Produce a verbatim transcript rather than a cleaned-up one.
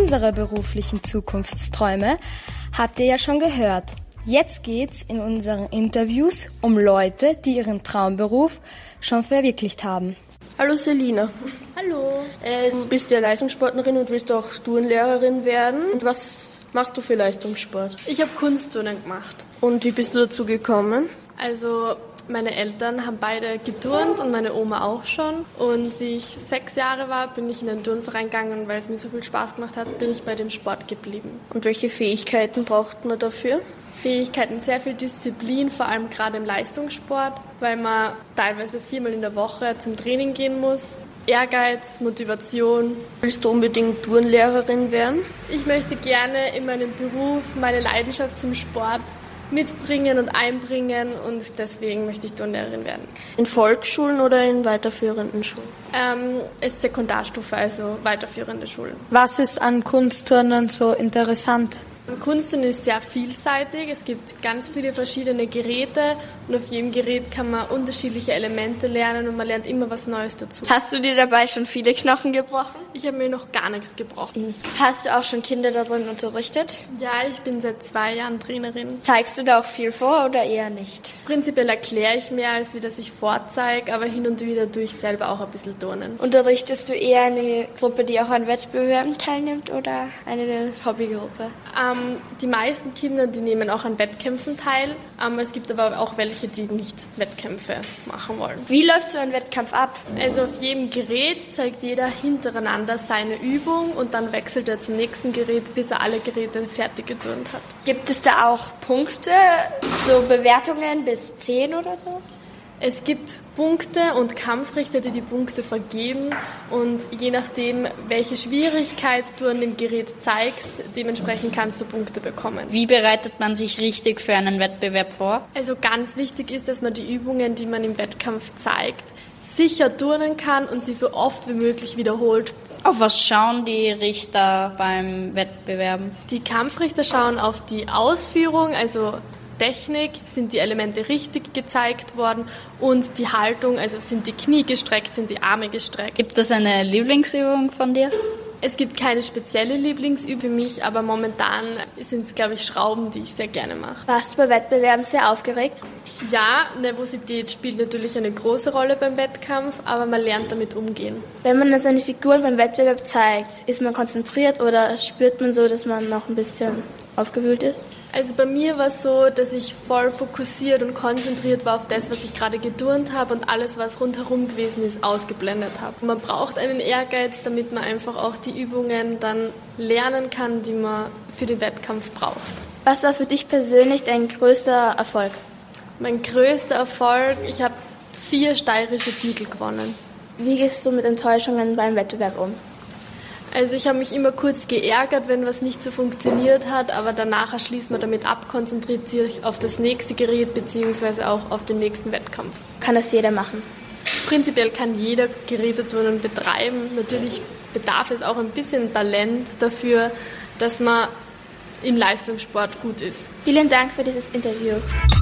unsere beruflichen Zukunftsträume habt ihr ja schon gehört. Jetzt geht's in unseren Interviews um Leute, die ihren Traumberuf schon verwirklicht haben. Hallo Selina. Hallo. Äh, du bist ja Leistungssportlerin und willst auch Turnlehrerin werden. Und was machst du für Leistungssport? Ich habe Kunstturnen gemacht. Und wie bist du dazu gekommen? Also meine Eltern haben beide geturnt und meine Oma auch schon. Und wie ich sechs Jahre war, bin ich in den Turnverein gegangen und weil es mir so viel Spaß gemacht hat, bin ich bei dem Sport geblieben. Und welche Fähigkeiten braucht man dafür? Fähigkeiten, sehr viel Disziplin, vor allem gerade im Leistungssport, weil man teilweise viermal in der Woche zum Training gehen muss. Ehrgeiz, Motivation. Willst du unbedingt Turnlehrerin werden? Ich möchte gerne in meinem Beruf meine Leidenschaft zum Sport mitbringen und einbringen und deswegen möchte ich Turnlehrerin werden. In Volksschulen oder in weiterführenden Schulen? Ähm, es ist Sekundarstufe, also weiterführende Schulen. Was ist an Kunstturnen so interessant? Kunstturnen ist sehr vielseitig. Es gibt ganz viele verschiedene Geräte und auf jedem Gerät kann man unterschiedliche Elemente lernen und man lernt immer was Neues dazu. Hast du dir dabei schon viele Knochen gebrochen? Ich habe mir noch gar nichts gebrochen. Hast du auch schon Kinder darin unterrichtet? Ja, ich bin seit zwei Jahren Trainerin. Zeigst du da auch viel vor oder eher nicht? Prinzipiell erkläre ich mehr, als wie dass ich vorzeige, aber hin und wieder tue ich selber auch ein bisschen turnen. Unterrichtest du eher eine Gruppe, die auch an Wettbewerben teilnimmt oder eine Hobbygruppe? Ähm, die meisten Kinder, die nehmen auch an Wettkämpfen teil. Ähm, es gibt aber auch welche, die nicht Wettkämpfe machen wollen. Wie läuft so ein Wettkampf ab? Also auf jedem Gerät zeigt jeder hintereinander seine Übung und dann wechselt er zum nächsten Gerät, bis er alle Geräte fertig geturnt hat. Gibt es da auch Punkte, so Bewertungen bis zehn oder so? Es gibt Punkte und Kampfrichter, die die Punkte vergeben und je nachdem, welche Schwierigkeit du an dem Gerät zeigst, dementsprechend kannst du Punkte bekommen. Wie bereitet man sich richtig für einen Wettbewerb vor? Also ganz wichtig ist, dass man die Übungen, die man im Wettkampf zeigt, sicher turnen kann und sie so oft wie möglich wiederholt. Auf was schauen die Richter beim Wettbewerben? Die Kampfrichter schauen auf die Ausführung, also Technik, sind die Elemente richtig gezeigt worden und die Haltung, also sind die Knie gestreckt, sind die Arme gestreckt. Gibt es eine Lieblingsübung von dir? Es gibt keine spezielle Lieblingsübung für mich, aber momentan sind es, glaube ich, Schrauben, die ich sehr gerne mache. Warst du bei Wettbewerben sehr aufgeregt? Ja, Nervosität spielt natürlich eine große Rolle beim Wettkampf, aber man lernt damit umgehen. Wenn man dann seine Figuren beim Wettbewerb zeigt, ist man konzentriert oder spürt man so, dass man noch ein bisschen aufgewühlt ist? Also bei mir war es so, dass ich voll fokussiert und konzentriert war auf das, was ich gerade geturnt habe und alles, was rundherum gewesen ist, ausgeblendet habe. Man braucht einen Ehrgeiz, damit man einfach auch die Übungen dann lernen kann, die man für den Wettkampf braucht. Was war für dich persönlich dein größter Erfolg? Mein größter Erfolg, ich habe vier steirische Titel gewonnen. Wie gehst du mit Enttäuschungen beim Wettbewerb um? Also ich habe mich immer kurz geärgert, wenn was nicht so funktioniert hat, aber danach schließt man damit ab, konzentriert sich auf das nächste Gerät bzw. auch auf den nächsten Wettkampf. Kann das jeder machen? Prinzipiell kann jeder Geräteturnen betreiben. Natürlich bedarf es auch ein bisschen Talent dafür, dass man im Leistungssport gut ist. Vielen Dank für dieses Interview.